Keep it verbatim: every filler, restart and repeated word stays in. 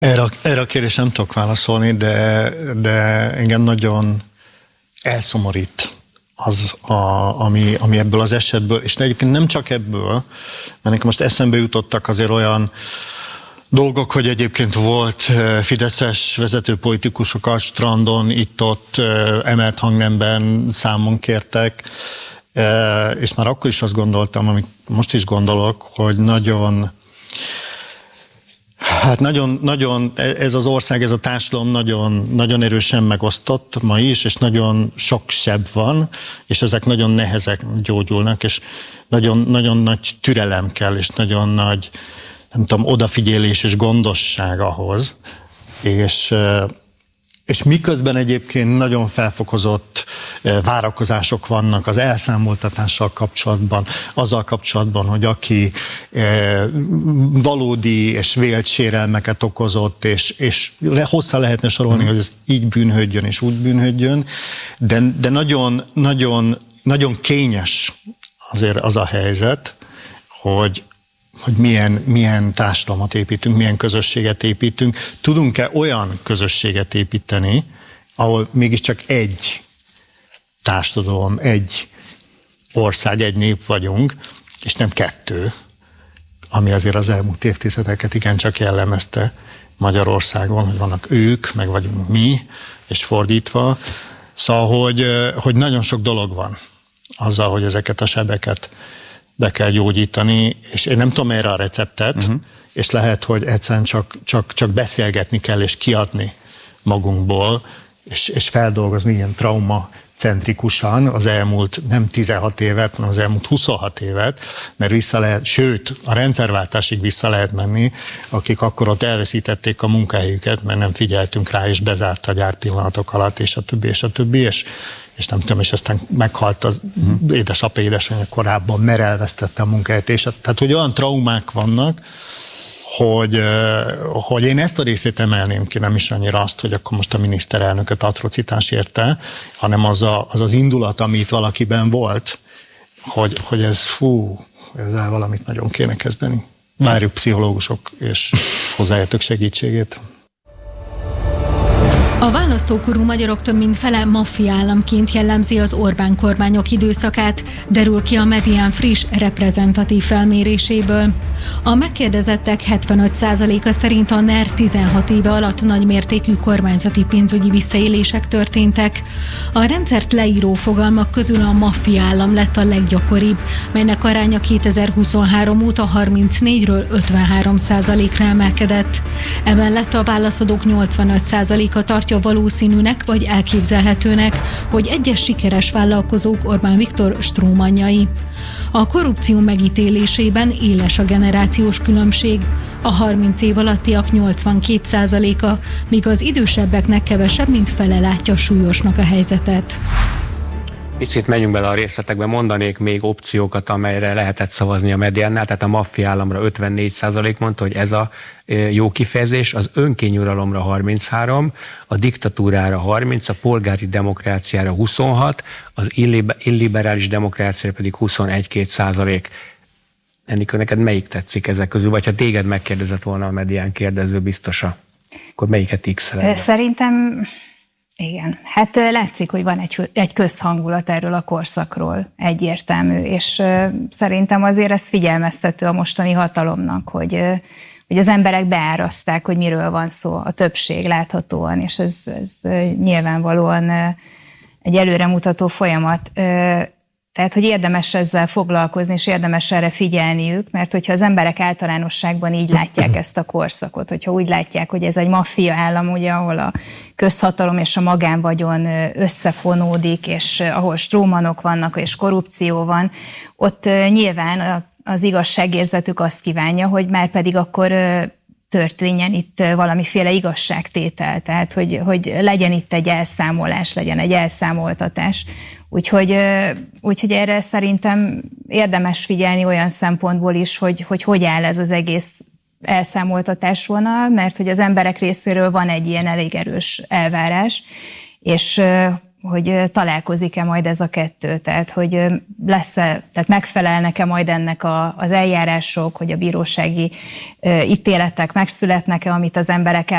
Erre, erre a kérdésre nem tudok válaszolni, de, de engem nagyon elszomorít az, a, ami, ami ebből az esetből, és egyébként nem csak ebből, mert nekem most eszembe jutottak azért olyan dolgok, hogy egyébként volt fideszes vezető politikusokat strandon, itt-ott emelt hangnemben számon kértek, és már akkor is azt gondoltam, amit most is gondolok, hogy nagyon Hát nagyon, nagyon, ez az ország, ez a társadalom nagyon, nagyon erősen megosztott ma is, és nagyon sok seb van, és ezek nagyon nehezek gyógyulnak, és nagyon, nagyon nagy türelem kell, és nagyon nagy, nem tudom, odafigyelés és gondosság ahhoz, és, és miközben egyébként nagyon felfokozott várakozások vannak az elszámoltatással kapcsolatban, azzal kapcsolatban, hogy aki valódi és vélt sérelmeket okozott, és, és hosszá lehetne sorolni, hogy ez így bűnhődjön és úgy bűnhődjön, de, de nagyon, nagyon, nagyon kényes azért az a helyzet, hogy hogy milyen, milyen társadalmat építünk, milyen közösséget építünk. Tudunk-e olyan közösséget építeni, ahol mégiscsak egy társadalom, egy ország, egy nép vagyunk, és nem kettő, ami azért az elmúlt évtizedeket igencsak jellemezte Magyarországon, hogy vannak ők, meg vagyunk mi, és fordítva. Szóval, hogy, hogy nagyon sok dolog van azzal, hogy ezeket a sebeket be kell gyógyítani, és én nem tudom erre a receptet, uh-huh. és lehet, hogy egyszerűen csak, csak, csak beszélgetni kell, és kiadni magunkból, és, és feldolgozni ilyen traumacentrikusan az elmúlt nem tizenhat évet, hanem az elmúlt huszonhat évet, mert vissza lehet, sőt, a rendszerváltásig vissza lehet menni, akik akkor ott elveszítették a munkahelyüket, mert nem figyeltünk rá, és bezárt a gyár pillanatok alatt, és a többi, és a többi, és és nem tudom, és aztán meghalt az uh-huh. édesapa, édesanyja korábban, mert elvesztette a munkáját, és tehát, hogy olyan traumák vannak, hogy, hogy én ezt a részét emelném ki, nem is annyira azt, hogy akkor most a miniszterelnököt atrocitás érte, hanem az, a, az az indulat, ami itt valakiben volt, hogy, hogy ez fú, ezzel valamit nagyon kéne kezdeni. Várjuk pszichológusok és hozzáértők segítségét. A választókorú magyarok több mint fele maffia államként jellemzi az Orbán kormányok időszakát, derül ki a Medián friss reprezentatív felméréséből. A megkérdezettek hetvenöt százaléka szerint a NER tizenhat éve alatt nagymértékű kormányzati pénzügyi visszaélések történtek. A rendszert leíró fogalmak közül a maffia állam lett a leggyakoribb, melynek aránya kétezer-huszonhárom óta harmincnégyről ötvenhárom százalékra emelkedett. Emellett a válaszadók nyolcvanöt százaléka tartja valószínűnek vagy elképzelhetőnek, hogy egyes sikeres vállalkozók Orbán Viktor strómanjai. A korrupció megítélésében éles a generációs különbség. A harminc év alattiak nyolcvankét százaléka, míg az idősebbeknek kevesebb, mint fele látja súlyosnak a helyzetet. Picit menjünk bele a részletekbe, mondanék még opciókat, amelyre lehetett szavazni a Mediánnál, tehát a maffia államra ötvennégy százalék mondta, hogy ez a jó kifejezés, az önkényuralomra harminchárom, a diktatúrára harminc, a polgári demokráciára huszonhat, az illiberális demokráciára pedig huszonegy-két százalék. Enikő, neked melyik tetszik ezek közül, vagy ha téged megkérdezett volna a Medián kérdező biztosa, akkor melyiket x-eled? Szerintem igen. Hát látszik, hogy van egy, egy közhangulat erről a korszakról, egyértelmű, és szerintem azért ez figyelmeztető a mostani hatalomnak, hogy, hogy az emberek beáraszták, hogy miről van szó, a többség láthatóan, és ez, ez nyilvánvalóan egy előremutató folyamat. Tehát, hogy érdemes ezzel foglalkozni, és érdemes erre figyelniük, mert hogyha az emberek általánosságban így látják ezt a korszakot, hogyha úgy látják, hogy ez egy maffia állam, ugye, ahol a közhatalom és a magánvagyon összefonódik, és ahol strómanok vannak, és korrupció van, ott nyilván az igazságérzetük azt kívánja, hogy már pedig akkor történjen itt valamiféle igazságtétel, tehát hogy, hogy legyen itt egy elszámolás, legyen egy elszámoltatás. Úgyhogy, úgyhogy erre szerintem érdemes figyelni olyan szempontból is, hogy hogy, hogy áll ez az egész elszámoltatásvonal, mert hogy az emberek részéről van egy ilyen elég erős elvárás, és hogy találkozik-e majd ez a kettő, tehát hogy lesz-e, tehát megfelelnek-e majd ennek a, az eljárások, hogy a bírósági ítéletek megszületnek-e, amit az emberek